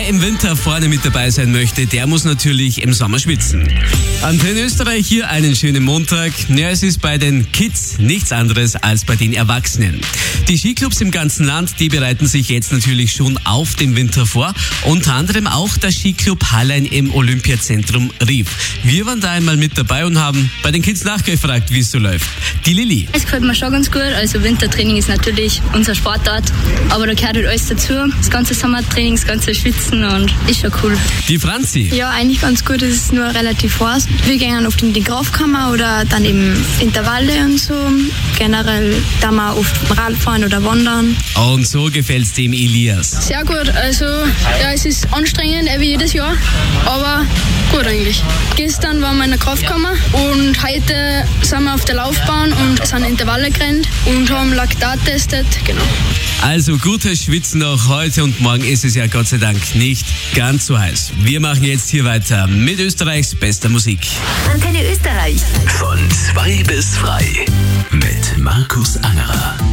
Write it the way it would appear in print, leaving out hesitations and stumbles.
im Winter vorne mit dabei sein möchte, der muss natürlich im Sommer schwitzen. Antenne Österreich hier, einen schönen Montag. Ja, es ist bei den Kids nichts anderes als bei den Erwachsenen. Die Skiclubs im ganzen Land, die bereiten sich jetzt natürlich schon auf den Winter vor. Unter anderem auch der Skiclub Hallein im Olympiazentrum Rief. Wir waren da einmal mit dabei und haben bei den Kids nachgefragt, wie es so läuft. Die Lilly. Es gefällt mir schon ganz gut. Also Wintertraining ist natürlich unsere Sportart, aber da gehört halt alles dazu. Das ganze Sommertraining, das ganze Schwitzen und ist schon cool. Die Franzi. Ja, eigentlich ganz gut. Es ist nur relativ heiß. Wir gehen oft in die Kraftkammer oder dann eben Intervalle und so. Generell da wir oft Radfahren oder wandern. Und so gefällt's dem Elias. Sehr gut. Also ja, es ist anstrengend, wie jedes Jahr, aber gut eigentlich. Gestern waren wir in der Kraftkammer und heute sind wir auf der Laufbahn und sind Intervalle gerannt und haben Laktat testet. Genau. Also gutes Schwitzen auch heute und morgen ist es ja Gott sei Dank nicht ganz so heiß. Wir machen jetzt hier weiter mit Österreichs bester Musik. Antenne Österreich. Von 2 bis 3 mit Markus Angerer.